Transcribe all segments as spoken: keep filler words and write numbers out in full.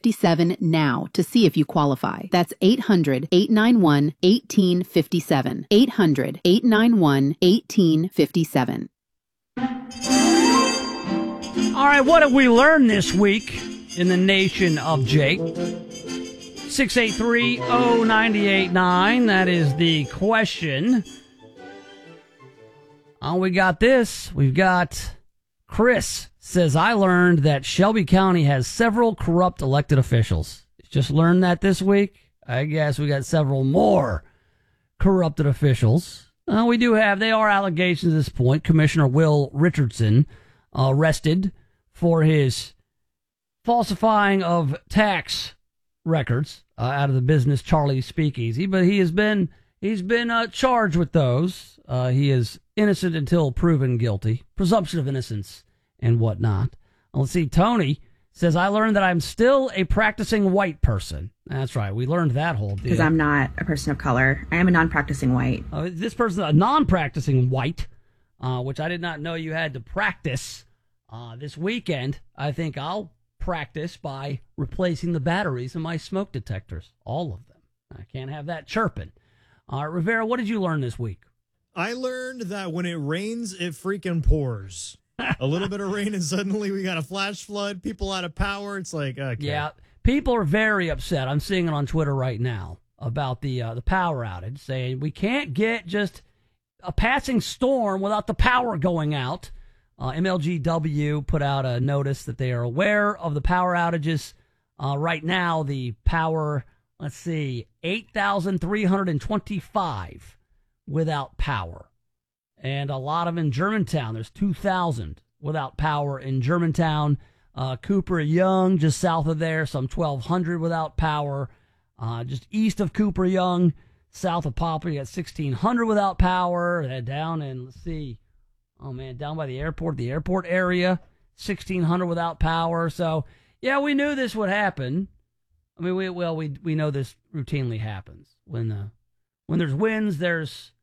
five seven now to see if you qualify. That's eight hundred, eight nine one, one eight five seven. eight hundred, eight nine one, one eight five seven. All right, what have we learned this week in the nation of Jake? six eight three, oh nine eight nine, that is the question. Oh, we got this. We've got Chris says, I learned that Shelby County has several corrupt elected officials. Just learned that this week. I guess we got several more corrupted officials. Uh, we do have, they are allegations at this point. Commissioner Will Richardson uh, arrested for his falsifying of tax records uh, out of the business Charlie Speakeasy, but he has been he's been uh, charged with those. Uh, he is innocent until proven guilty, presumption of innocence and whatnot. Let's see. Tony says, I learned that I'm still a practicing white person. That's right. We learned that whole deal. Because I'm not a person of color. I am a non-practicing white. Uh, this person, a non-practicing white, uh, which I did not know you had to practice uh, this weekend. I think I'll practice by replacing the batteries in my smoke detectors. All of them. I can't have that chirping. Uh, Rivera, what did you learn this week? I learned that when it rains, it freaking pours. A little bit of rain and suddenly we got a flash flood, people out of power. It's like, okay. Yeah, people are very upset. I'm seeing it on Twitter right now about the uh, the power outage, saying we can't get just a passing storm without the power going out. Uh, M L G W put out a notice that they are aware of the power outages. Uh, right now, the power, let's see, eight thousand three hundred twenty-five without power. And a lot of in Germantown. There's two thousand without power in Germantown. Uh, Cooper Young, just south of there, some twelve hundred without power. Uh, just east of Cooper Young, south of Poplar, you got sixteen hundred without power. Uh, down in, let's see, oh man, down by the airport, the airport area, sixteen hundred without power. So, yeah, we knew this would happen. I mean, we well, we we know this routinely happens. When uh, when there's winds, there's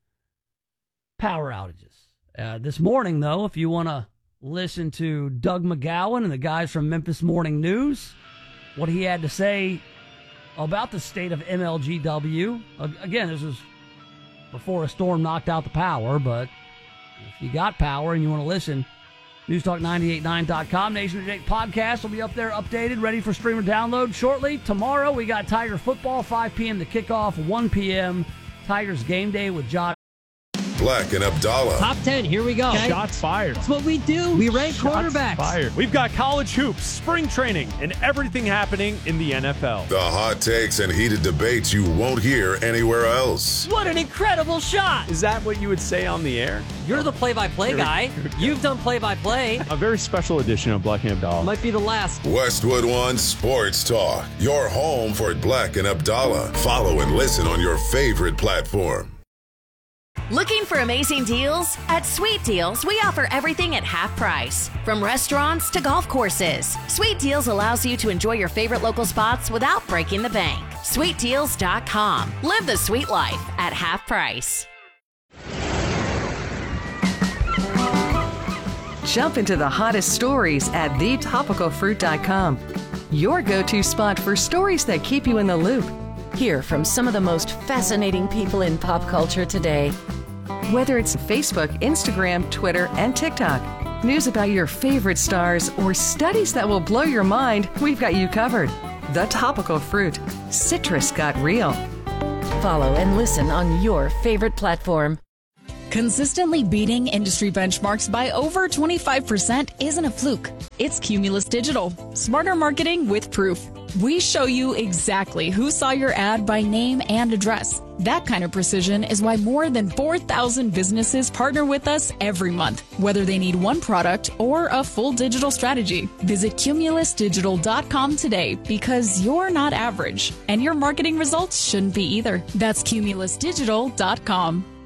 power outages. Uh, this morning, though, if you want to listen to Doug McGowan and the guys from Memphis Morning News, what he had to say about the state of M L G W. Uh, again, this was before a storm knocked out the power, but if you got power and you want to listen, news talk nine eight nine dot com. Nation of Jake podcast will be up there updated, ready for streamer download shortly. Tomorrow, we got Tiger football, five p.m. to kick off, one p.m. Tigers game day with John Black and Abdallah. Top ten, here we go. Okay. Shots fired. That's what we do. We rank Shots quarterbacks. Fired. We've got college hoops, spring training, and everything happening in the N F L. The hot takes and heated debates you won't hear anywhere else. What an incredible shot. Is that what you would say on the air? You're the play-by-play guy. You've done play-by-play. A very special edition of Black and Abdallah. Might be the last. Westwood One Sports Talk. Your home for Black and Abdallah. Follow and listen on your favorite platform. Looking for amazing deals? At Sweet Deals, we offer everything at half price. From restaurants to golf courses, Sweet Deals allows you to enjoy your favorite local spots without breaking the bank. sweet deals dot com. Live the sweet life at half price. Jump into the hottest stories at the topical fruit dot com. Your go-to spot for stories that keep you in the loop. Hear from some of the most fascinating people in pop culture today. Whether it's Facebook, Instagram, Twitter, and TikTok, news about your favorite stars, or studies that will blow your mind, we've got you covered. The Topical Fruit. Citrus got real. Follow and listen on your favorite platform. Consistently beating industry benchmarks by over twenty-five percent isn't a fluke. It's Cumulus Digital. Smarter marketing with proof. We show you exactly who saw your ad by name and address. That kind of precision is why more than four thousand businesses partner with us every month, whether they need one product or a full digital strategy. Visit cumulus digital dot com today because you're not average, and your marketing results shouldn't be either. That's cumulus digital dot com.